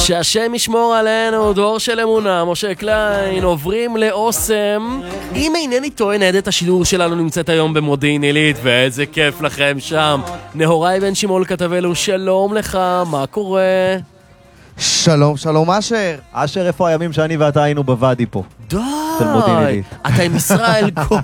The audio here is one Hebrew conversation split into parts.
שהשם ישמור עלינו, דור של אמונה, משה קליין, עוברים לאוסם. אם אינני טועה, ניידת השידור שלנו נמצאת היום במודיעין עילית, ואיזה כיף לכם שם. נהוראי בן שמעון כתבנו, שלום לך, מה קורה? שלום, שלום אשר. אשר, איפה הימים שאני ואתה היינו בוואדי פה? די, של מודיעין עילית. אתה עם ישראל כהן.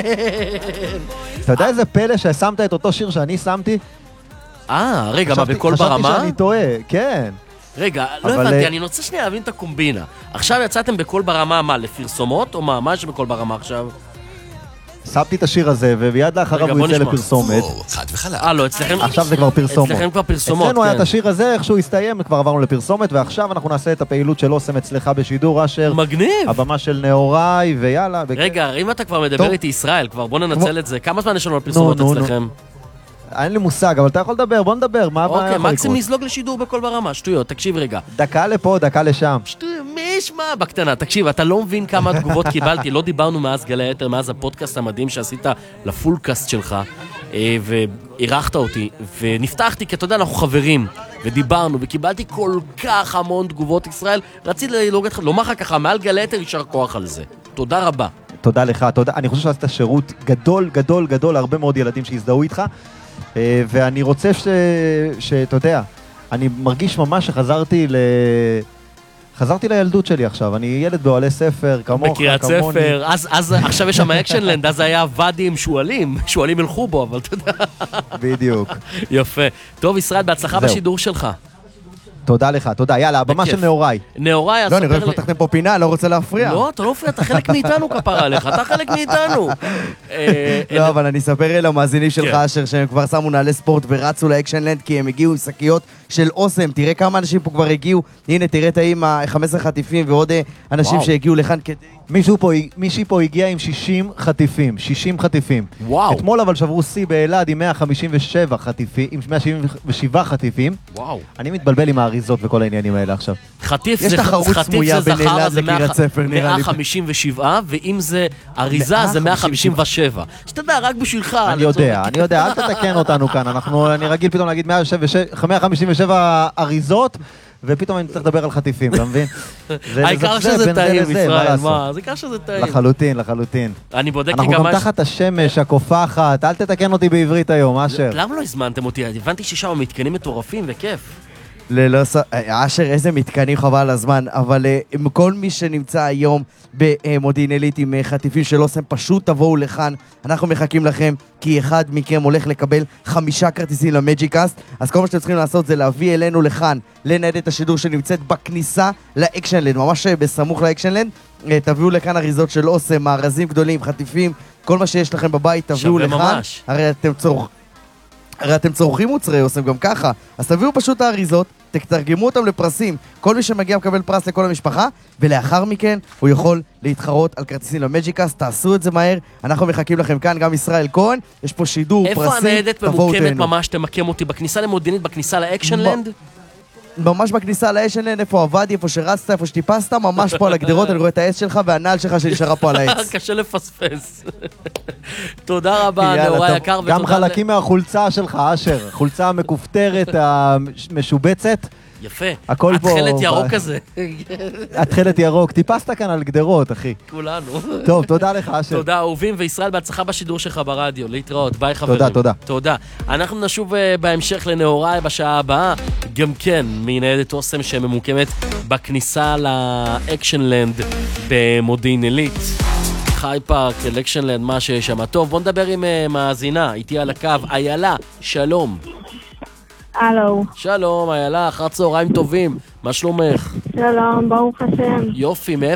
אתה יודע איזה פלא ששמת את אותו שיר שאני שמתי? רגע, מה, בכל ברמה? חשבתי שאני טועה, כן. רגע, לא הבנתי, אני רוצה שנייה להבין את הקומבינה. עכשיו יצאתם בכל ברמה, מה, לפרסומות או מה? מה יש בכל ברמה עכשיו? שמתי את השיר הזה, וביד לאחריו הוא יצא לפרסומת. לא, אצלכם... עכשיו זה כבר פרסומות. אצלכם כבר פרסומות, אצלנו כן. היה את השיר הזה, איכשהו הסתיים, כבר עברנו לפרסומת, ועכשיו אנחנו נעשה את הפעילות של אוסם אצלך בשידור, אשר. מגניב. הבמה של נהוראי, ויאללה. רגע, אם אתה כבר מדבר איתי ישראל, כבר בוא ננצל את זה. כמה זמן יש לנו על פרסומות אצלכם? אין לי מושג, אבל אתה יכול לדבר, בוא נדבר, מה הבעיה? אוקיי, מקסימום נזלוג לשידור בכל ברמה, שטויות, תקשיב רגע. דקה לפה, דקה לשם. שטויות, מי ישמע בקטנה? תקשיב, אתה לא מבין כמה תגובות קיבלתי, לא דיברנו מאז גלי היתר, מאז הפודקאסט המדהים שעשית לפולקאסט שלך, ועירכת אותי, ונפתחתי, כי אתה יודע, אנחנו חברים, ודיברנו, וקיבלתי כל כך המון תגובות ישראל, רציתי לומר לך ככה, מעל גלי היתר יישר כוח על זה. תודה רבה. תודה לך, תודה. אני חושב שעשית שירות גדול, גדול, גדול, להרבה מאוד ילדים שהזדהו איתך, ואני רוצה שאתה יודע, אני מרגיש ממש שחזרתי לילדות שלי עכשיו. אני ילד באוהלי ספר, כמוך, בקריית כמוני. ספר, אז עכשיו יש שם אקשנלנד, אז היה ואדי עם שואלים, שואלים ילכו בו, אבל אתה יודע. בדיוק. יפה. טוב, ישראל, בהצלחה בשידור שלך. תודה לך, תודה. יאללה, הבמה של נהוראי. נהוראי, לא, אני רואה שפתחתם פה פינה, לא רוצה להפריע. לא, אתה לא מפריע, אתה חלק מאיתנו כפרה עליך, אתה חלק מאיתנו. לא, אבל אני אספר למאזינים שלך, אשר, שהם כבר שמו נעלי ספורט ורצו לאקשנלנד, כי הם הגיעו עם שקיות של אוסם. תראה כמה אנשים פה כבר הגיעו. הנה, תראה את האם 15 חטיפים ועוד אנשים שהגיעו לכאן כדי... מישהי פה הגיע עם 60 חטיפים, 60 חטיפים. וואו. אתמול אבל שברו שיא באלעד עם 157 חטיפים, עם 177 חטיפים. וואו. אני מתבלבל עם האריזות וכל העניינים האלה עכשיו. חטיף יש זה תחרות סמויה בין זכר, אלעד זה לקריית ספר, נראה לי. 157, ואם זה אריזה זה 157. שתדע, רק בשבילך. אני יודע, אל תתקן אותנו כאן. אני רגיל פתאום להגיד 157 אריזות, ופתאום אני צריך לדבר על חטיפים, אתה מבין? העיקר שזה טעים, ישראל, מה? זה העיקר שזה טעים. לחלוטין. אני בודק אנחנו גם תחת השמש, הקופחת, אל תתקן אותי בעברית היום, אשר. למה לא הזמנתם אותי? הבנתי ששם מתקנים מטורפים וכיף. אשר, איזה מתקנים חבל על הזמן, אבל כל מי שנמצא היום במודיעין עילית עם חטיפים של אוסם, פשוט תבואו לכאן, אנחנו מחכים לכם, כי אחד מכם הולך לקבל 5 כרטיסים למג'יקאסט, אז כל מה שאתם צריכים לעשות זה להביא אלינו לכאן, לניידת השידור שנמצאת בכניסה לאקשנלנד, ממש בסמוך לאקשנלנד, תביאו לכאן אריזות של אוסם, מארזים גדולים, חטיפים, כל מה שיש לכם בבית תביאו לכאן, הרי אתם צורכים מוצרי אוסם גם ככה, אז תביאו פשוט האריזות, תתרגמו אותם לפרסים, כל מי שמגיע מקבל פרס לכל המשפחה, ולאחר מכן הוא יכול להתחרות על כרטיסים למג'יקאסט, תעשו את זה מהר, אנחנו מחכים לכם כאן, גם ישראל כהן, יש פה שידור, פרסים, איפה הניידת ממוקמת ממש, תמקם אותי, בכניסה למודיעינית, בכניסה לאקשנלנד? ממש בכניסה לאקשנלנד, איפה עבדי, איפה שרצת, איפה שטיפסת, ממש פה על הגדרות, אני רואה את העץ שלך והנעל שלך שנשארה פה על העץ. קשה לפספס. תודה רבה, נהוראי יקר. גם חלקים מהחולצה שלך, אשר, חולצה המכופתרת, המשובצת. יפה, התחלת ירוק כזה. התחלת ירוק, טיפסת כאן על גדרות, אחי. כולנו. טוב, תודה לך, אשר. תודה, אהובים, וישראל בהצלחה בשידור שלך ברדיו. להתראות, ביי חברים. תודה. אנחנו נשוב בהמשך לנהוראי בשעה הבאה, גם כן, מניידת אוסם שממוקמת בכניסה לאקשנלנד במודיעין עילית. חי פארק, אקשנלנד, מה שיש שם. טוב, בוא נדבר עם מאזינה, איתי על הקו, איילה, שלום. הלו. שלום, איילה, אחר צהריים טובים, מה שלומך? שלום, ברוך השם. יופי, מאיפה